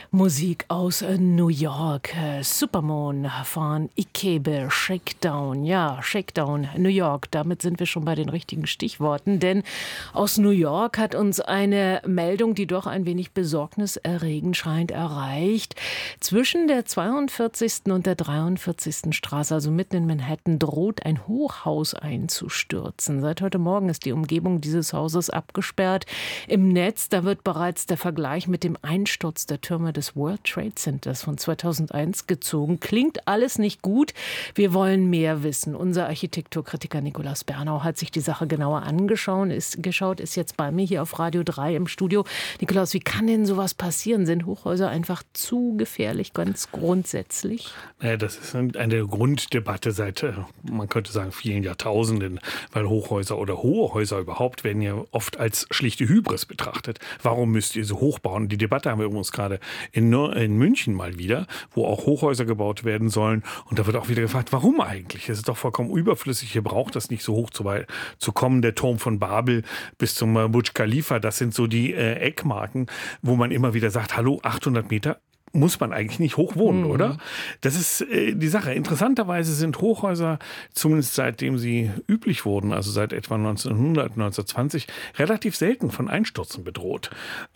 Musik aus New York, Supermoon von Ikebe, Shakedown. Ja, Shakedown, New York, damit sind wir schon bei den richtigen Stichworten, denn aus New York hat uns eine Meldung, die doch ein wenig besorgniserregend scheint, erreicht. Zwischen der 42. und der 43. Straße, also mitten in Manhattan, droht ein Hochhaus einzustürzen. Seit heute Morgen ist die Umgebung dieses Hauses abgesperrt. Im Netz, da wird bereits der Vergleich mit dem Einsturz der Türme des World Trade Centers von 2001 gezogen. Klingt alles nicht gut. Wir wollen mehr wissen. Unser Architekturkritiker Nikolaus Bernau hat sich die Sache genauer angeschaut, ist jetzt bei mir hier auf Radio 3 im Studio. Nikolaus, wie kann denn sowas passieren? Sind Hochhäuser einfach zu gefährlich, ganz grundsätzlich? Naja, das ist eine Grunddebatte seit, man könnte sagen, vielen Jahrtausenden, weil Hochhäuser oder hohe Häuser überhaupt werden ja oft als schlichte Hybris betrachtet. Warum müsst ihr so hoch bauen? Die Debatte haben wir übrigens gerade in München mal wieder, wo auch Hochhäuser gebaut werden sollen. Und da wird auch wieder gefragt, warum eigentlich? Es ist doch vollkommen überflüssig. Hier braucht das nicht so hoch zu kommen. Der Turm von Babel bis zum Burj Khalifa, das sind so die Eckmarken, wo man immer wieder sagt, hallo, 800 Meter. Muss man eigentlich nicht hoch wohnen, oder? Das ist die Sache. Interessanterweise sind Hochhäuser, zumindest seitdem sie üblich wurden, also seit etwa 1900, 1920, relativ selten von Einstürzen bedroht.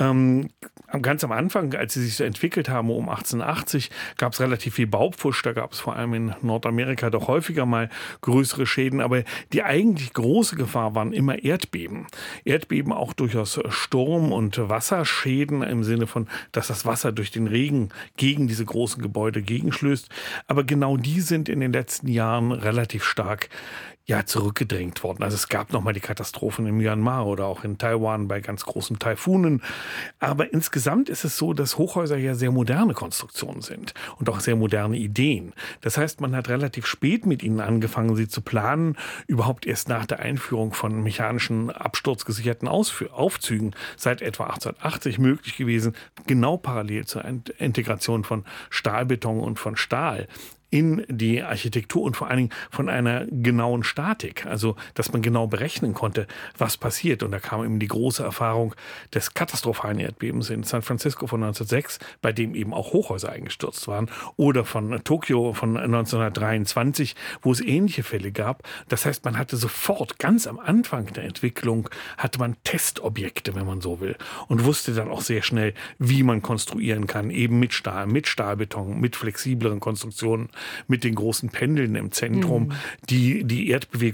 Ganz am Anfang, als sie sich so entwickelt haben, um 1880, gab es relativ viel Baupfusch. Da gab es vor allem in Nordamerika doch häufiger mal größere Schäden. Aber die eigentlich große Gefahr waren immer Erdbeben. Erdbeben auch durchaus Sturm- und Wasserschäden im Sinne von, dass das Wasser durch den Regen gegen diese großen Gebäude gegenschlößt. Aber genau die sind in den letzten Jahren relativ stark zurückgedrängt worden. Also es gab noch mal die Katastrophen in Myanmar oder auch in Taiwan bei ganz großen Taifunen. Aber insgesamt ist es so, dass Hochhäuser ja sehr moderne Konstruktionen sind und auch sehr moderne Ideen. Das heißt, man hat relativ spät mit ihnen angefangen, sie zu planen, überhaupt erst nach der Einführung von mechanischen absturzgesicherten Aufzügen seit etwa 1880 möglich gewesen, genau parallel zur Integration von Stahlbeton und von Stahl in die Architektur und vor allen Dingen von einer genauen Statik, also dass man genau berechnen konnte, was passiert. Und da kam eben die große Erfahrung des katastrophalen Erdbebens in San Francisco von 1906, bei dem eben auch Hochhäuser eingestürzt waren, oder von Tokio von 1923, wo es ähnliche Fälle gab. Das heißt, man hatte sofort, ganz am Anfang der Entwicklung, hatte man Testobjekte, wenn man so will, und wusste dann auch sehr schnell, wie man konstruieren kann, eben mit Stahl, mit Stahlbeton, mit flexibleren Konstruktionen, mit den großen Pendeln im Zentrum, die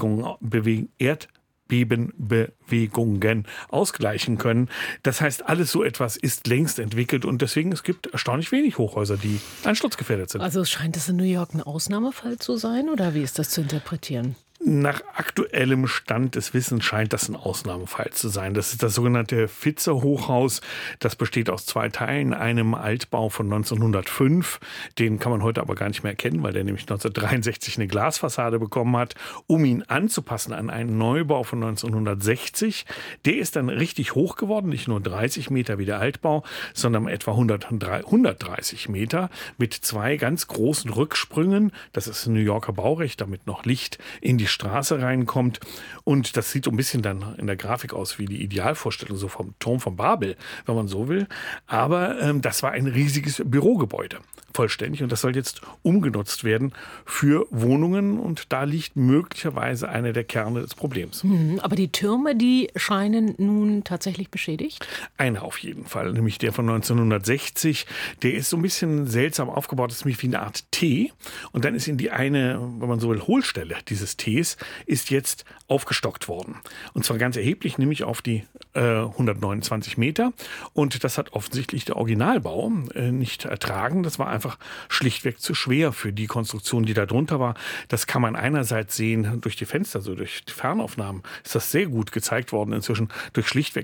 Erdbebenbewegungen ausgleichen können. Das heißt, alles so etwas ist längst entwickelt und deswegen es gibt erstaunlich wenig Hochhäuser, die einsturzgefährdet sind. Also scheint es in New York ein Ausnahmefall zu sein oder wie ist das zu interpretieren? Nach aktuellem Stand des Wissens scheint das ein Ausnahmefall zu sein. Das ist das sogenannte Fitzer-Hochhaus. Das besteht aus zwei Teilen. Einem Altbau von 1905. Den kann man heute aber gar nicht mehr erkennen, weil der nämlich 1963 eine Glasfassade bekommen hat, um ihn anzupassen an einen Neubau von 1960. Der ist dann richtig hoch geworden, nicht nur 30 Meter wie der Altbau, sondern etwa 130 Meter mit zwei ganz großen Rücksprüngen. Das ist New Yorker Baurecht, damit noch Licht in die Straße reinkommt. Und das sieht so ein bisschen dann in der Grafik aus wie die Idealvorstellung so vom Turm von Babel, wenn man so will. Aber das war ein riesiges Bürogebäude, vollständig. Und das soll jetzt umgenutzt werden für Wohnungen. Und da liegt möglicherweise einer der Kerne des Problems. Aber die Türme, die scheinen nun tatsächlich beschädigt? Einer auf jeden Fall, nämlich der von 1960. Der ist so ein bisschen seltsam aufgebaut. Das ist nämlich wie eine Art T. Und dann ist in die eine, wenn man so will, Hohlstelle dieses Ts ist jetzt aufgestockt worden. Und zwar ganz erheblich, nämlich auf die 129 Meter. Und das hat offensichtlich der Originalbau nicht ertragen. Das war einfach schlichtweg zu schwer für die Konstruktion, die da drunter war. Das kann man einerseits sehen durch die Fenster, so durch die Fernaufnahmen ist das sehr gut gezeigt worden inzwischen, durch schlichtweg